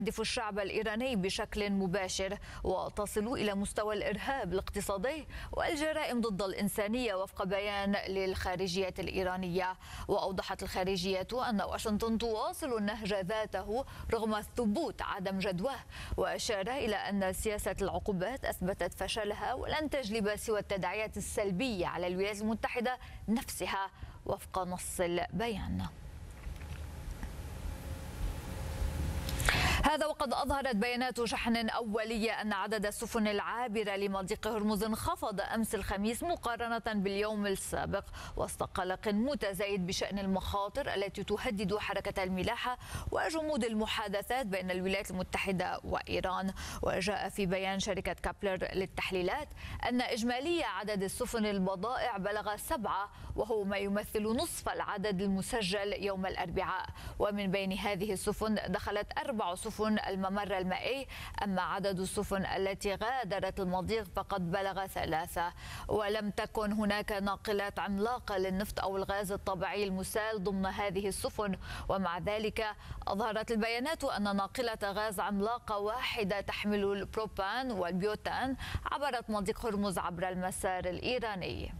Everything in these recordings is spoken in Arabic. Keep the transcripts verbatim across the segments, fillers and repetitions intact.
تستهدف الشعب الإيراني بشكل مباشر وتصل إلى مستوى الإرهاب الاقتصادي والجرائم ضد الإنسانية وفق بيان للخارجية الإيرانية. وأوضحت الخارجية أن واشنطن تواصل النهج ذاته رغم ثبوت عدم جدواه، وأشار إلى أن سياسة العقوبات أثبتت فشلها ولن تجلب سوى التداعيات السلبية على الولايات المتحدة نفسها وفق نص البيان. هذا وقد أظهرت بيانات شحن أولية أن عدد السفن العابرة لمضيق هرمز انخفض أمس الخميس مقارنة باليوم السابق، وسط قلق متزايد بشأن المخاطر التي تهدد حركة الملاحة وجمود المحادثات بين الولايات المتحدة وإيران. وجاء في بيان شركة كابلر للتحليلات أن إجمالي عدد السفن البضائع بلغ سبعة، وهو ما يمثل نصف العدد المسجل يوم الأربعاء. ومن بين هذه السفن دخلت أربع سفن الممر المائي، أما عدد السفن التي غادرت المضيق فقد بلغ ثلاثة. ولم تكن هناك ناقلات عملاقة للنفط أو الغاز الطبيعي المسال ضمن هذه السفن. ومع ذلك أظهرت البيانات أن ناقلة غاز عملاقة واحدة تحمل البروبان والبيوتان عبرت مضيق هرمز عبر المسار الإيراني.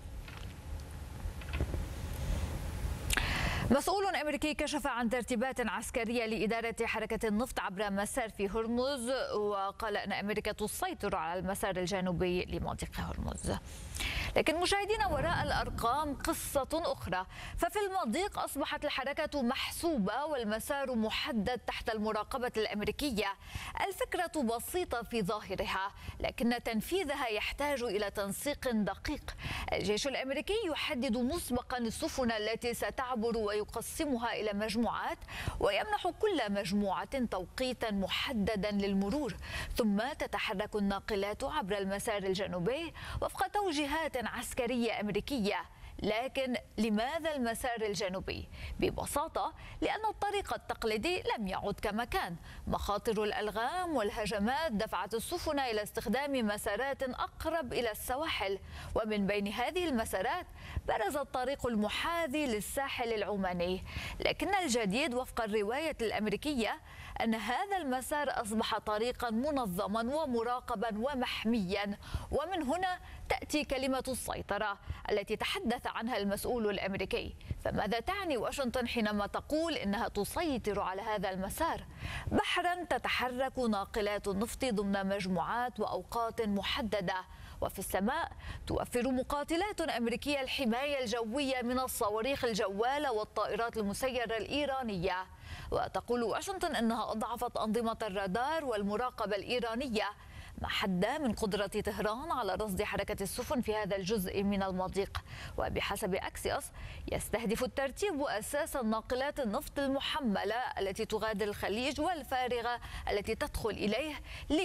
مسؤول أمريكي كشف عن ترتيبات عسكرية لإدارة حركة النفط عبر مسار في هرمز، وقال أن أمريكا تسيطر على المسار الجنوبي لمضيق هرمز. لكن مشاهدينا، وراء الأرقام قصة أخرى، ففي المضيق أصبحت الحركة محسوبة والمسار محدد تحت المراقبة الأمريكية. الفكرة بسيطة في ظاهرها، لكن تنفيذها يحتاج إلى تنسيق دقيق. الجيش الأمريكي يحدد مسبقا السفن التي ستعبر ويقسمها إلى مجموعات، ويمنح كل مجموعة توقيتا محددا للمرور، ثم تتحرك الناقلات عبر المسار الجنوبي وفق توجيهات عسكرية أمريكية. لكن لماذا المسار الجنوبي؟ ببساطة لأن الطريق التقليدي لم يعد كما كان. مخاطر الألغام والهجمات دفعت السفن إلى استخدام مسارات أقرب إلى السواحل، ومن بين هذه المسارات برز الطريق المحاذي للساحل العماني. لكن الجديد وفق الرواية الأمريكية أن هذا المسار أصبح طريقا منظما ومراقبا ومحميا، ومن هنا تأتي كلمة السيطرة التي تحدث عنها المسؤول الأمريكي. فماذا تعني واشنطن حينما تقول إنها تسيطر على هذا المسار؟ بحرا تتحرك ناقلات النفط ضمن مجموعات وأوقات محددة، وفي السماء توفر مقاتلات أمريكية الحماية الجوية من الصواريخ الجوالة والطائرات المسيرة الإيرانية. وتقول واشنطن أنها أضعفت أنظمة الرادار والمراقبة الإيرانية، ما حد من قدرة طهران على رصد حركة السفن في هذا الجزء من المضيق. وبحسب أكسيوس يستهدف الترتيب أساسا ناقلات النفط المحملة التي تغادر الخليج والفارغة التي تدخل إليه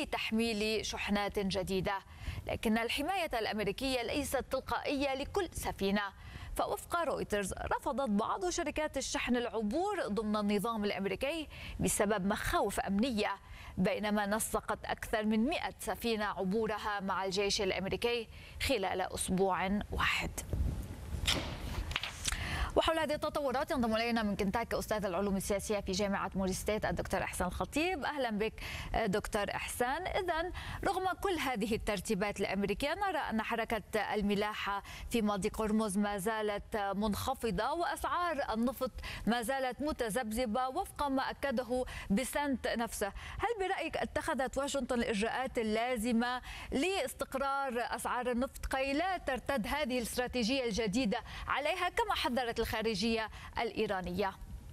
لتحميل شحنات جديدة. لكن الحماية الأمريكية ليست تلقائية لكل سفينة. فوفق رويترز رفضت بعض شركات الشحن العبور ضمن النظام الأمريكي بسبب مخاوف أمنية، بينما نسقت أكثر من مئة سفينة عبورها مع الجيش الأمريكي خلال أسبوع واحد. وحول هذه التطورات ينضم الينا من كنتاكي استاذ العلوم السياسيه في جامعه موري ستيت الدكتور احسان الخطيب. اهلا بك دكتور احسان. اذا رغم كل هذه الترتيبات الامريكيه نرى ان حركه الملاحه في مضيق هرمز ما زالت منخفضه، واسعار النفط ما زالت متذبذبه وفق ما اكده بسنت نفسه. هل برايك اتخذت واشنطن الاجراءات اللازمه لاستقرار اسعار النفط كي لا ترتد هذه الاستراتيجيه الجديده عليها كما حذرت الخارجية الإيرانية؟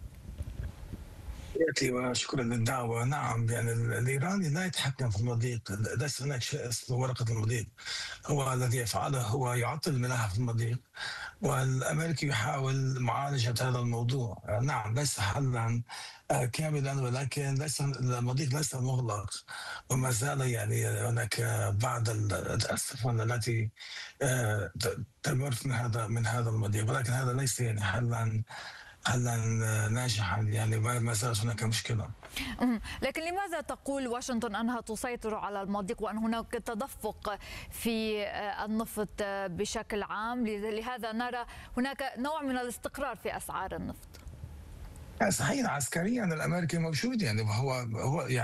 وشكرا للدعوة. نعم، يعني الإيراني لا يتحكم في المضيق، ليس هناك شيء اسمه ورقة المضيق. هو الذي يفعله هو يعطل الملاحة في المضيق، والأمريكي يحاول معالجة هذا الموضوع. نعم، ليس حلا كاملا، ولكن ليس المضيق ليس مغلق، وما زال يعني هناك بعض السفن التي تمر من هذا من هذا المضيق، ولكن هذا ليس يعني حلا حلا ناجحا، يعني ما زالت هناك مشكله. لكن لماذا تقول واشنطن انها تسيطر على المضيق وان هناك تدفق في النفط بشكل عام؟ لهذا نرى هناك نوع من الاستقرار في اسعار النفط. صحيح عسكريا الامريكي موجود، يعني هو هو يعني